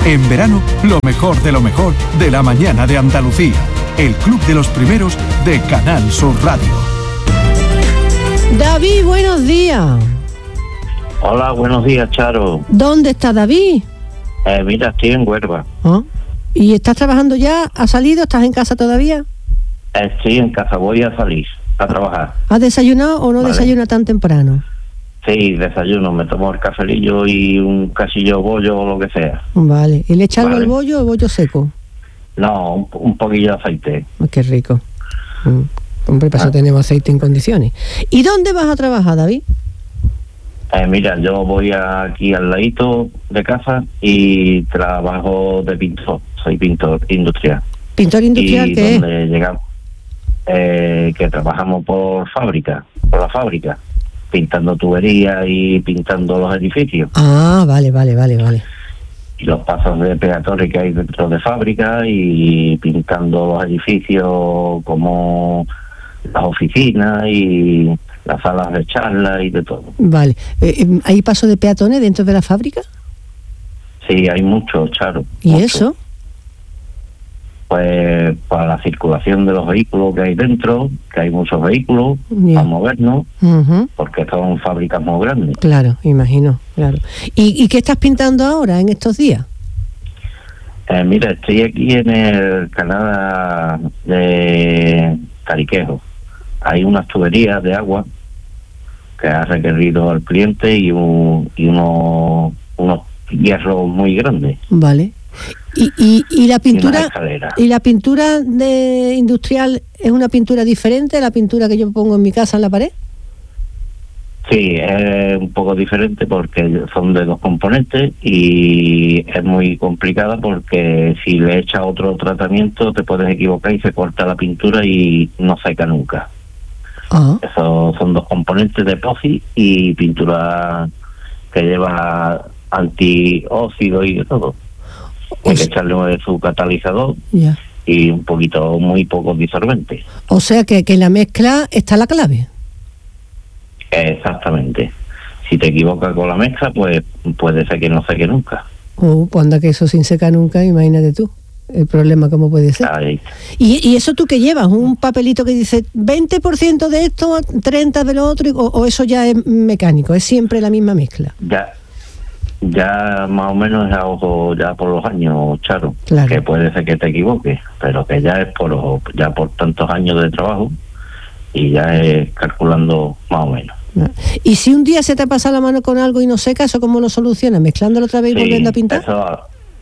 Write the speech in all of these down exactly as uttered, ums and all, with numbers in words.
En verano, lo mejor de lo mejor de la mañana de Andalucía. El Club de los Primeros de Canal Sur Radio. David, buenos días. Hola, buenos días, Charo. ¿Dónde está David? Eh, mira, estoy en Huelva. ¿Ah? ¿Y estás trabajando ya? ¿Has salido? ¿Estás en casa todavía? Estoy en casa, voy a salir a trabajar. ¿Has desayunado o no Vale. desayuna tan temprano? Sí, desayuno, me tomo el cafelillo y un casillo de bollo o lo que sea. Vale. ¿Y le echas algo Vale. al bollo o bollo seco? No, un, un poquillo de aceite. Oh, qué rico. Mm. Hombre, para eso Ah. tenemos aceite en condiciones. ¿Y dónde vas a trabajar, David? Eh, mira, yo voy aquí al ladito de casa y trabajo de pintor. Soy pintor industrial. ¿Pintor industrial y qué es? donde llegamos, eh, que trabajamos por fábrica, por la fábrica, pintando tuberías y pintando los edificios. Ah, vale, vale, vale, vale. Y los pasos de peatones que hay dentro de fábrica y pintando los edificios como las oficinas y las salas de charla y de todo. Vale. Eh, eh, ¿Hay paso de peatones dentro de la fábrica? Sí, hay mucho, Charo. ¿Y mucho. eso? Pues para la circulación de los vehículos que hay dentro, que hay muchos vehículos Ya. para movernos, Ujú. porque son fábricas muy grandes. Claro, imagino, claro. ¿Y, ¿Y qué estás pintando ahora, en estos días? Eh, mira, estoy aquí en el canal de Cariquejo. Hay unas tuberías de agua que ha requerido al cliente y, un, y unos, unos hierros muy grandes. Vale. ¿Y, y, y la Y una pintura escalera. y la pintura de industrial es una pintura diferente a la pintura que yo pongo en mi casa en la pared? Sí, es un poco diferente porque son de dos componentes y es muy complicada porque si le echas otro tratamiento te puedes equivocar y se corta la pintura y no seca nunca. Ah, Esos son dos componentes de epoxi y pintura que lleva antióxido y de todo. o, Hay que s- echarle su catalizador ya. y un poquito, muy poco disolvente. O sea que, que en la mezcla está la clave. Exactamente. Si te equivocas con la mezcla, pues puede ser que no seque nunca. Oh, pues anda que eso sin secar nunca, imagínate tú. El problema cómo puede ser. Ahí. ¿Y, y eso tú qué llevas? ¿Un papelito que dice veinte por ciento de esto, treinta por ciento de lo otro? O, ¿O eso ya es mecánico? ¿Es siempre la misma mezcla? Ya, ya más o menos es algo ya por los años, Charo. Claro. Que puede ser que te equivoques, pero que ya es por ya por tantos años de trabajo y ya es calculando más o menos. ¿No? ¿Y si un día se te pasa la mano con algo y no seca, eso cómo lo solucionas? ¿Mezclándolo otra vez y Sí, volviendo a pintar? eso,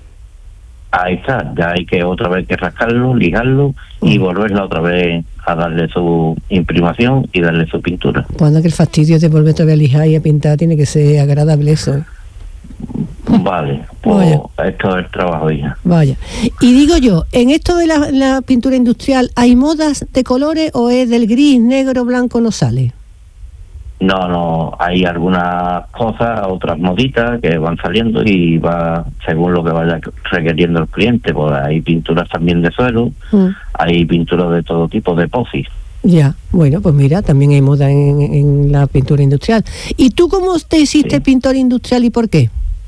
ahí está, ya hay que otra vez que rascarlo, lijarlo y Mm. volverla otra vez a darle su imprimación y darle su pintura. Pues anda que el fastidio de volver otra vez a lijar y a pintar tiene que ser agradable eso. ¿eh? Vale, pues Vaya. esto es el trabajo ya. Vaya. Y digo yo, ¿en esto de la, la pintura industrial hay modas de colores o es del gris, negro, blanco, no sale? No, no, hay algunas cosas, otras moditas que van saliendo y va según lo que vaya requiriendo el cliente. Pues hay pinturas también de suelo, Mm. hay pinturas de todo tipo, de epoxi. Ya, bueno, pues mira, también hay moda en, en la pintura industrial. ¿Y tú cómo te hiciste Sí. pintor industrial y por qué?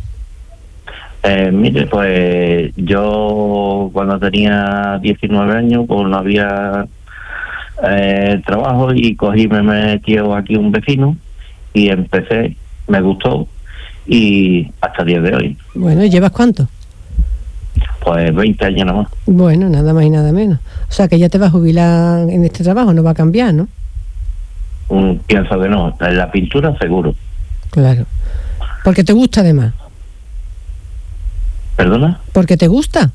Eh, mire, pues yo cuando tenía diecinueve años, pues no había eh, trabajo y cogí, me metió aquí un vecino y empecé, me gustó y hasta el día de hoy, Bueno, ¿y llevas cuánto? pues veinte años nada más. Bueno, nada más y nada menos. O sea, que ya te vas a jubilar en este trabajo, no va a cambiar, ¿no? Mm, pienso que no, en la pintura seguro. Claro. Porque te gusta además. ¿Perdona? Porque te gusta.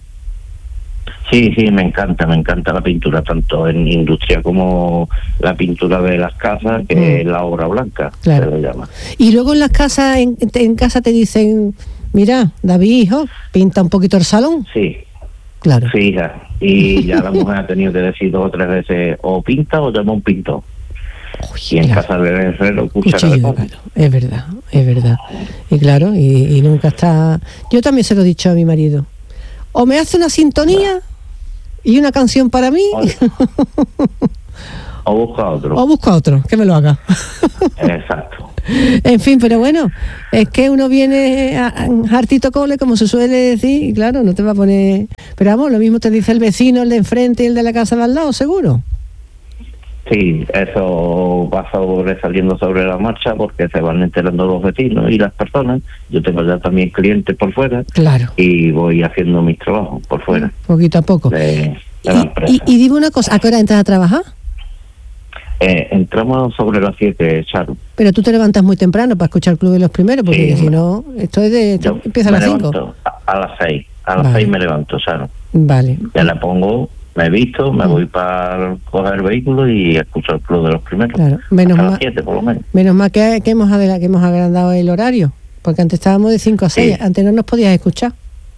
Sí, sí, me encanta, me encanta la pintura, tanto en industria como la pintura de las casas, que Mm. es la obra blanca, Claro. se le llama. Y luego en las casas, en, en casa te dicen, mira, David, hijo, pinta un poquito el salón. Sí, Claro. fija. Y ya la mujer ha tenido que decir dos o tres veces, o pinta o llama un pintor. Uy, Y en claro. casa del herrero, cuchara Cuchillo de de palo. palo. Es verdad, es verdad. Y claro, y, y nunca está... Yo también se lo he dicho a mi marido. O me hace una sintonía y una canción para mí, Oye. O busco a otro. O busco a otro, que me lo haga. Exacto. En fin, pero bueno, es que uno viene a, a hartito cole, como se suele decir, y claro, no te va a poner... Pero vamos, lo mismo te dice el vecino, el de enfrente y el de la casa de al lado, seguro. Sí, eso va sobresaliendo sobre la marcha porque se van enterando los vecinos y las personas. Yo tengo ya también clientes por fuera. Claro. Y voy haciendo mis trabajos por fuera. Poquito a poco. De, de la y, empresa. y, y dime una cosa, ¿a qué hora entras a trabajar? Eh, entramos sobre las siete, Charo. Pero tú te levantas muy temprano para escuchar el Club de los Primeros, porque Sí, si no, esto es de... Esto Yo empieza a me las cinco. levanto a, a las seis. A las Vale. seis me levanto, Charo. Vale. Ya la pongo, me he visto, me Mm. voy para coger el vehículo y escucho el Club de los Primeros. Claro, menos Hasta mal, las siete por lo menos. menos mal que, que, hemos adela- que hemos agrandado el horario, porque antes estábamos de cinco a seis, Sí. antes no nos podías escuchar.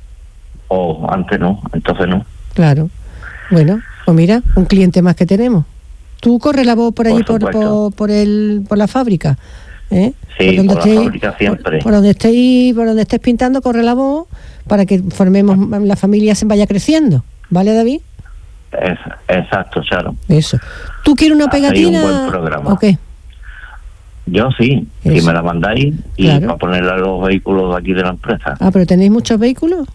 O antes no, entonces no. Claro. Bueno, pues mira, un cliente más que tenemos. Tú corres la voz por allí, Por por, supuesto. por, por, el, por la fábrica. ¿eh? Sí, donde por la fábrica siempre. Por, por donde estéis, por donde estés pintando, corre la voz para que formemos, la familia se vaya creciendo. ¿Vale, David? Es, exacto, Charo. Eso. ¿Tú quieres una Hacéis pegatina? un buen programa. ¿O qué? Yo sí, si Eso. me la mandáis y Claro. para ponerla a los vehículos de aquí de la empresa. Ah, pero ¿tenéis muchos vehículos?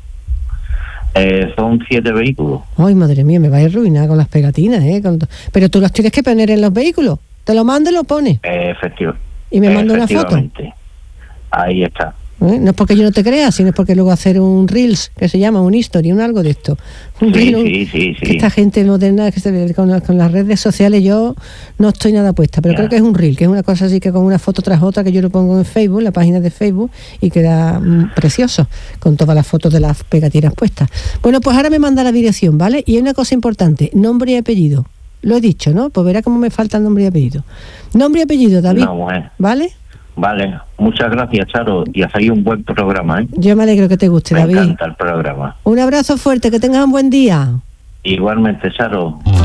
Eh, son siete vehículos. Ay, madre mía, me vais a arruinar con las pegatinas, ¿eh? Con to- Pero tú las tienes que poner en los vehículos. Te lo mando y lo pones. Eh, efectivo. Y me manda una foto. Efectivamente. Ahí está. ¿eh? No es porque yo no te crea, sino es porque luego hacer un Reels, que se llama un History, un algo de esto. Un Sí, reel, un- sí, sí, que sí. esta gente moderna, que se ve con, la- con las redes sociales, yo no estoy nada puesta, pero Ya. creo que es un Reel, que es una cosa así que con una foto tras otra que yo lo pongo en Facebook, la página de Facebook, y queda mm, precioso, con todas las fotos de las pegatinas puestas. Bueno, pues ahora me manda la dirección, ¿vale? Y hay una cosa importante, nombre y apellido. Lo he dicho, ¿no? Pues verá cómo me falta el nombre y apellido. Nombre y apellido, David. No, mujer. ¿Vale? Vale, muchas gracias, Charo, y hacéis un buen programa, ¿eh? Yo me alegro que te guste, Me David. encanta el programa. Un abrazo fuerte, que tengas un buen día. Igualmente, Charo.